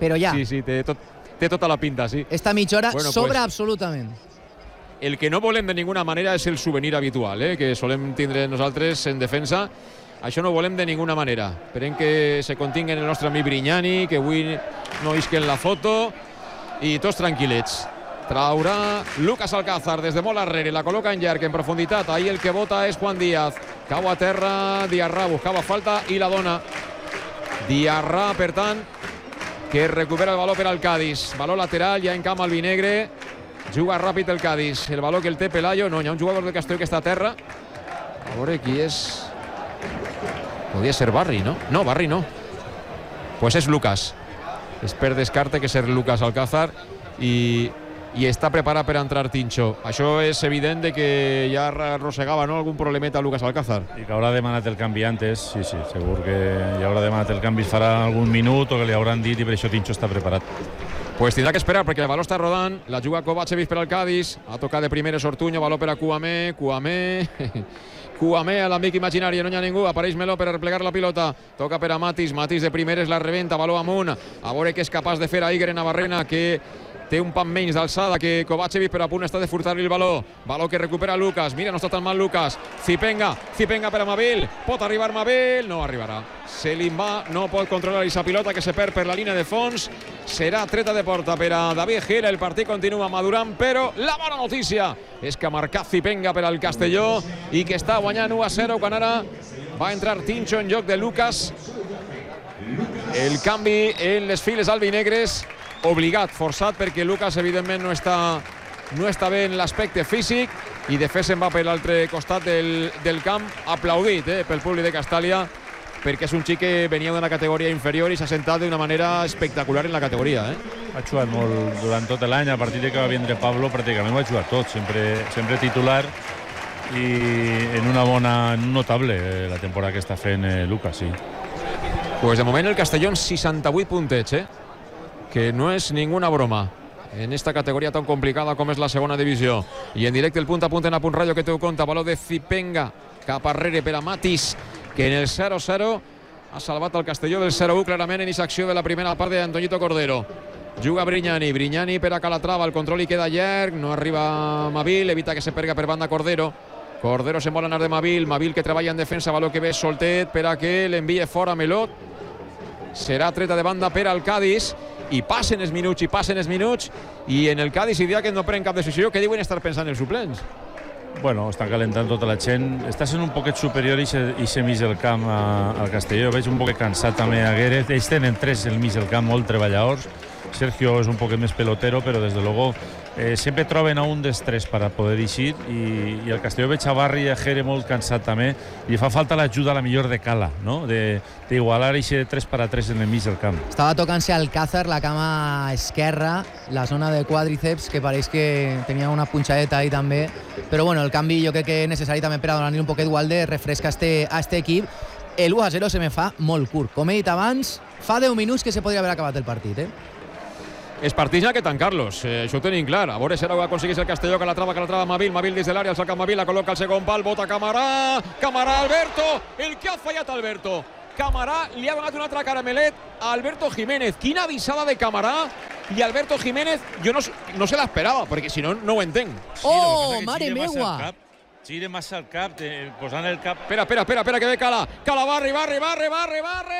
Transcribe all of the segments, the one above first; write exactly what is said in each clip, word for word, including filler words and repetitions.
però ja. Sí, sí, té, tot, té tota la pinta, sí. Esta mitja hora bueno, sobra pues, absolutament. El que no volem de ninguna manera és el souvenir habitual, eh, que solem tindre nosaltres en defensa. Això no volem de ninguna manera. Esperem que se continguen el nostre amic Brignani, que avui no isquen la foto, i tots tranquil·lets. Traurà Lucas Alcázar des de molt arrere, la col·loca en llarg, en profunditat. Ahí el que vota és Juan Díaz. Cau a terra, Diarra buscava falta i la dona. Diarra, per tant, que recupera el valor per al Cádiz. Valor lateral, ja en camp albinegre. Juga ràpid el Cádiz. El valor que el té Pelayo. No, hi ha un jugador del Castelló que està a terra. A veure qui és... Podria ser Barri, no? No, Barri no. Pues és Lucas. És per descarte que ser Lucas Alcázar i, i està preparat per entrar Tincho. Això és evident de que ja arrossegava, no?, algun problemeta a Lucas Alcázar. I que haurà demanat el canvi antes, sí, sí, segur que ja haurà demanat el canvi, farà algun minut o que li hauran dit i per això Tincho està preparat. Pues tindrà que esperar perquè el valor està rodant, la juga Kovacevic per al Cádiz, ha tocat de primeres Ortuño, valor per a Kouamé, Kouamé... Kouamé a l'amic imaginari, no hi ha ningú, apareix Melo per replegar la pilota, toca per a Matis, Matis de primeres la rebenta, valor amunt, a veure què és capaç de fer a Iger Navarrena, que té un pan menys d'alçada que Kovacevic, però a punt està de furtar-li el valor, valor que recupera Lucas, mira, no està tan mal Lucas, Zipenga, Zipenga per a Mabil, pot arribar Mabil, no arribarà, se li va, no pot controlar aquesta pilota que se perd per la línia de fons, serà treta de porta per a David Gil, el partit continua madurant, però la bona notícia és que ha marcat Zipenga per al Castelló i que està guanyant u a zero quan ara va entrar Tincho en lloc de Lucas. El canvi en les files albinegres, obligat, forçat, perquè Lucas evidentment no està, no està bé en l'aspecte físic i de fet se'n va per l'altre costat del, del camp, aplaudit eh, pel públic de Castàlia, perquè és un xic que venia d'una categoria inferior i s'ha sentat d'una manera espectacular en la categoria. Eh? Ha jugat molt durant tot l'any, a partir de que va vindre Pablo pràcticament ho ha jugat tot, sempre, sempre titular i en una bona, en un notable eh, la temporada que està fent eh, Lucas, sí. Pues de moment el Castelló en seixanta-vuit puntets, eh? que no és ninguna broma en esta categoria tan complicada com és la segona divisió. I en directe el punt a punt en Apunt Ràdio que teu compte, valor de Zipenga cap arrere per a Matis, que en el zero zero ha salvat el Castelló del zero u clarament en aquesta acció de la primera part d'Antoñito Cordero. Juga Brignani, Brignani per a Calatrava, el control li queda llarg, no arriba Mabil, evita que se perga per banda Cordero. Cordero se'n vol anar de Mabil, Mabil que treballa en defensa, valor que ve soltet per a que l'envie fora Melot. Serà treta de banda per al Cádiz i passen els minuts i passen els minuts i en el Cádiz i dia que no pren cap decisió, què diuen estar pensant els suplents? Bueno, estan calentant tota la gent, està sent un poquet superior i se mig del camp a, al Castelló, veig un poquet cansat també a Gueret, ells tenen tres el mig del camp, molt treballadors, Sergio és un poquet més pelotero, però des de luego eh, sempre troben a un dels tres per a poder eixir i, i el Castelló veig a Barri i a Jere molt cansat també i fa falta l'ajuda a la millor de Cala, no? d'igualar aquest tres per a tres en el mig del camp. Estava tocant-se Alcázar la cama esquerra, la zona de quàdriceps, que pareix que tenia una punxadeta ahí també, però bueno, el canvi jo crec que és necessari també per a donar-li un poquet igual de refresca a este, a este equip. El u a zero se me fa molt curt. Com he dit abans, fa deu minuts que se podria haver acabat el partit, eh? És partit ja que tancar-los, eh, això ho tenim clar. A veure si ara ho aconsegueix el Castelló, que la trava, que la trava Mabil, Mabil des de l'àrea, el saca Mabil, la col·loca al segon pal, bota Camarà, Camarà, Alberto, el que ha fallat Alberto. Camarà li ha donat un altre caramelet a Alberto Jiménez. Quina avisada de Camarà i Alberto Jiménez, jo no, no se l'esperava, perquè si no, no ho entenc. Sí, oh, mare meua! Gira massa el cap, eh, posant el cap... Espera, espera, espera, espera, que ve Cala. Cala, Barri, Barri, Barri, Barri, Barri!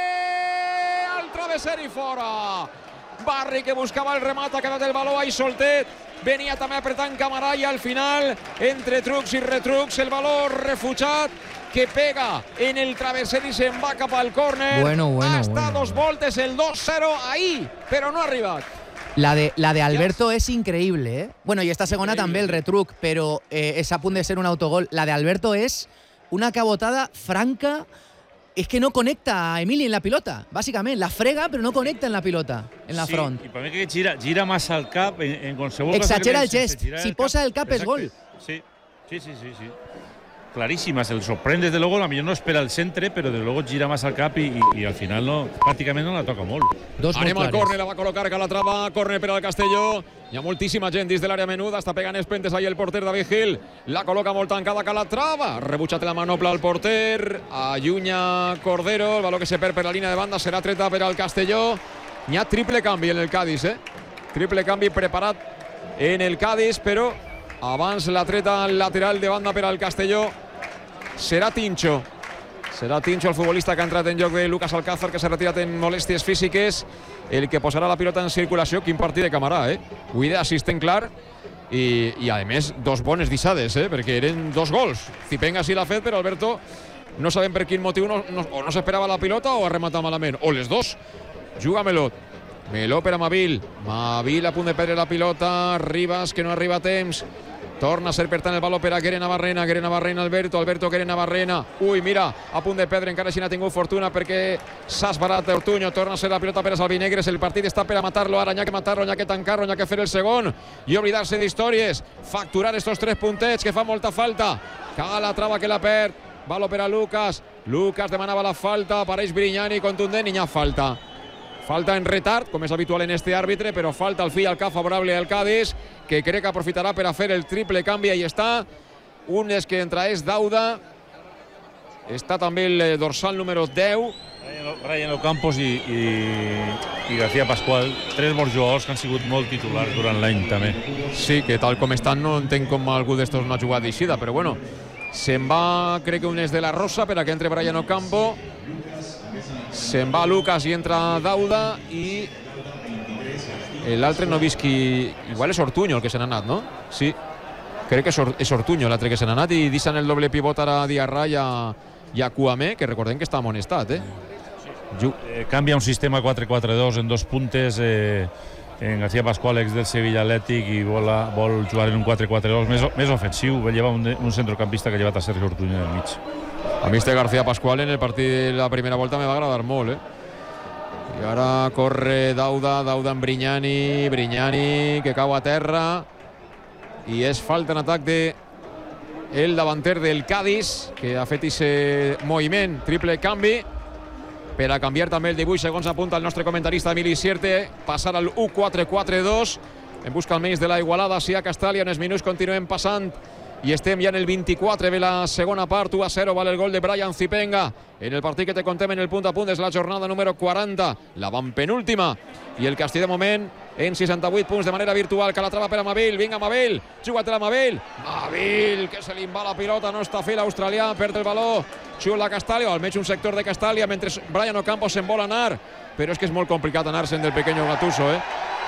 Al travesseri fora! Barri que buscava el remat, ha quedat el valor ahí soltet, venia també apretant Camarà i al final, entre trucs i retrucs, el valor refugiat que pega en el travesseri i se'n va cap al córner. Bueno, bueno, ha estat bueno. dos voltes el dos zero ahí, però no ha arribat. La de, la de Alberto és increïble, eh? Bueno, i esta segona també el retruc, però eh, és a punt de ser un autogol. La de Alberto és una cabotada franca. És que no connecta a Emili en la pilota, bàsicament. La frega, però no connecta en la pilota, en la sí, front. I per mi que gira, gira massa el cap en, en qualsevol... Exagera el gest. Si posa el cap és gol. Sí, sí, sí, sí, sí. Clarísima, se le sorprende desde luego, a millor no espera el centre, però desde luego gira más al cap i, i, i al final no, pràcticament no la toca molt. Dos Anem al córner, la va col·locar Calatrava, córner per al Castelló. Hi ha moltíssima gent dins de l'àrea menuda, està pegant espentes ahí el porter David Gil, la col·loca molt tancada Calatrava, rebutxat la manopla al porter, allunya Cordero, el valor que se perd per la línia de banda serà treta per al Castelló. N'hi ha triple canvi en el Cádiz, eh? Triple canvi preparat en el Cádiz, però abans la treta lateral de banda per al Castelló serà Tincho. Serà Tincho, el futbolista que ha entrat en lloc de Lucas Alcázar, que s'ha retirat en molèsties físiques, el que posarà la pilota en circulació. Quin partit de Camarà, eh? Avui d'assistent clar i, i a més, dos bones dissades, eh? Perquè eren dos gols. Zipenga sí l'ha fet, però Alberto no sabem per quin motiu no, no, o no s'esperava la pilota o ha rematat malament, o les dos. Juga Melot. Meló per a Mavil. Mavil a punt de perdre la pilota. Rivas, que no arriba a temps. Torna a ser, per tant, el valor per a Guere Navarrena. Guere Navarrena, Alberto. Alberto, Guere Navarrena. Ui, mira, a punt de perdre. Encara així n'ha tingut fortuna perquè s'ha esbarat Ortuño. Torna a ser la pilota per a Salvinegres. El partit està per a matar-lo ara. N'hi ha que matar-lo, n'hi ha que tancar-lo, n'hi ha que fer el segon i oblidar-se d'històries. Facturar estos tres puntets que fa molta falta. Cala, trava que la perd. Valor per a Lucas. Lucas demanava la falta. Apareix Brignani, contundent i n'hi ha falta. Falta en retard, com és habitual en este àrbitre, però falta al fi al cap favorable al Cádiz, que crec que aprofitarà per a fer el triple canvi. Ahí està. Un dels que entra és Dauda. Està també el dorsal número deu. Brian Ocampos i, i, i García Pascual, tres bons jugadors que han sigut molt titulars durant l'any també. Sí, que tal com estan no entenc com algú d'estos no ha jugat d'eixida, però bueno, se'n va, crec que un és de la Rosa per a que entre Brian Ocampo. Se'n va Lucas i entra Dauda i l'altre no vist qui... Igual és Ortuño el que se n'ha anat, no? Sí, crec que és Ortuño l'altre que se n'ha anat i deixen el doble pivot ara a Diarra i a, i a Kouamé, que recordem que està amonestat, eh? Ju eh canvia un sistema quatre quatre dos en dos puntes, eh, en García Pascual, ex del Sevilla Atlètic, i vol, vol jugar en un quatre quatre dos més, més ofensiu. Lleva un, un centrocampista que ha llevat a Sergio Ortuño del mig. A mi este García Pascual en el partit de la primera volta me va agradar molt, eh? I ara corre Dauda, Dauda en Brignani, Brignani que cau a terra i és falta en atac de el davanter del Cádiz, que ha fet aquest moviment, triple canvi per a canviar també el dibuix, segons apunta el nostre comentarista Emili Sierte, passar al u quatre quatre dos en busca almenys de la igualada. Si a Castàlia en els minuts continuem passant i estem ja en el vint-i-quatre de la segona part. U a zero vale el gol de Brian Zipenga en el partit que te contem en el punt a punt. És la jornada número quaranta, la van penúltima, i el Castell de moment en seixanta-vuit punts de manera virtual. Calatrava per a Mavil, vinga Mavil, juga-te-la Mavil, Mavil que se li va la pilota, no està fent l'australià, perd el valor, xula Castàlia, o almenys un sector de Castàlia, mentre Brian Ocampo se'n vol anar, però és que és molt complicat anar-se'n del pequeño Gattuso, eh?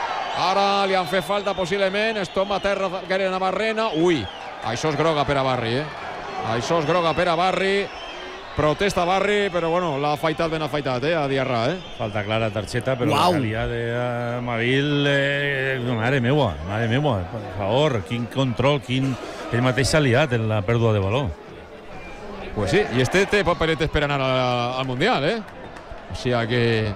Ara li han fet falta possiblement, es toma a terra Guere Navarrena. Ui, això és groga per a Barri, eh? Això és groga per a Barri. Protesta Barri, però bueno, l'ha afaitat ben afaitat, eh, a Diarra, eh? Falta clara, targeta, però Uau. la calia de uh, Mavil, eh, mare meua, mare meua, per favor, quin control, quin... Ell mateix s'ha liat en la pèrdua de valor. Pues sí, i este té papeletes per anar al, al Mundial, eh? O sigui que...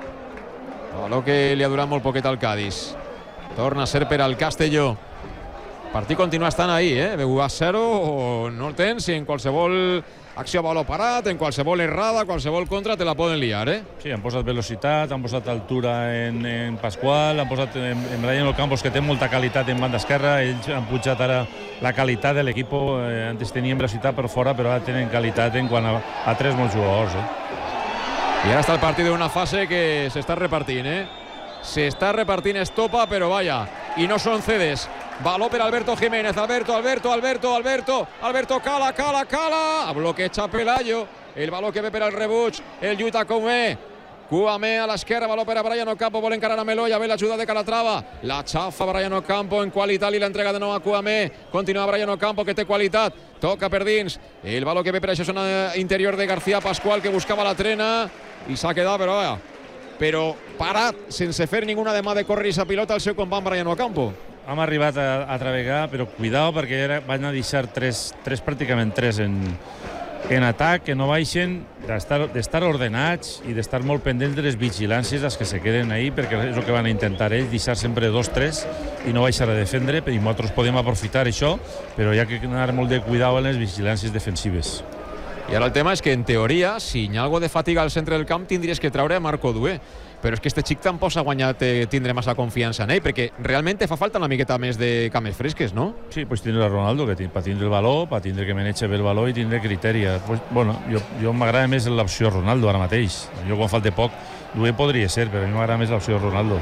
valor que li ha durat molt poquet al Cádiz. Torna a ser per al Castelló. El partit continua estant ahí, eh? u a zero, no el tens, i en qualsevol acció a valor parat, en qualsevol errada, qualsevol contra, te la poden liar, eh? Sí, han posat velocitat, han posat altura en, en Pascual, han posat en, en Brian Ocampos, que té molta qualitat en banda esquerra. Ells han pujat ara la qualitat de l'equip. Eh, antes tenien velocitat per fora, però ara tenen qualitat en quant a, a tres molts jugadors, eh? I ara està el partit d'una fase que s'està repartint, eh? S'està repartint estopa, però vaya, i no són cedes. Valor per Alberto Jiménez, Alberto, Alberto, Alberto, Alberto, Alberto, cala, cala, cala, a bloqueja Pelayo, el valor que ve per al rebuig, el lluita Kouamé, Kouamé a l'esquerra, valor per a Brian Ocampo, vol encarar a Meló, ja ve l'ajuda de Calatrava, la xafa Brian Ocampo en qualitat i l'entrega de nou a Kouamé, continua Brian Ocampo que té qualitat, toca per dins, el valor que ve per a això zona interior de García Pascual, que buscava la trena i s'ha quedat, però vaya, però parat, sense fer ninguna demà de córrer aquesta pilota al seu company Brian Ocampo. Hem arribat a, a travegar, però cuidao, perquè era, van a deixar tres, tres pràcticament tres en, en atac, que no baixen, d'estar ordenats i d'estar molt pendents de les vigilàncies les que se queden ahí, perquè és el que van a intentar ells, deixar sempre dos tres i no baixar a defendre, i nosaltres podem aprofitar això, però hi ha que anar molt de cuidao en les vigilàncies defensives. I ara el tema és que, en teoria, si hi ha alguna de fatiga al centre del camp, tindries que treure a Marco Dué. Però és que este xic tampoc s'ha guanyat eh, tindre massa confiança en ell, perquè realment te fa falta una miqueta més de cames fresques, no? Sí, pues tindre a Ronaldo, que per tindre el valor, per tindre que maneja bé el valor i tindre criteri. Pues, bueno, jo, jo m'agrada més l'opció Ronaldo ara mateix. Jo quan falta poc Dué podria ser, però a mi m'agrada més l'opció de Ronaldo.